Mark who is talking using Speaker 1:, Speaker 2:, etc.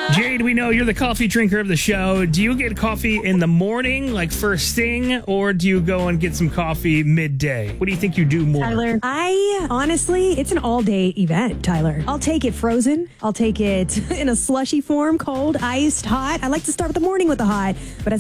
Speaker 1: Jade, we know you're the coffee drinker of the show. Do you get coffee in the morning, like first thing, or do you go and get some coffee midday? What do you think you do more?
Speaker 2: Tyler, honestly, it's an all-day event, Tyler. I'll take it frozen. I'll take it in a slushy form, cold, iced, hot. I like to start the morning with the hot, but as